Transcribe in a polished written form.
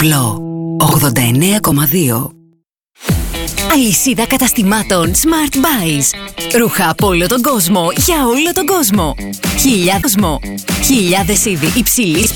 Γλο 89,2. Αλυσίδα καταστημάτων Smart Buys. Ρούχα από όλο τον κόσμο για όλο τον κόσμο. Χιλιάδες είδη υψηλής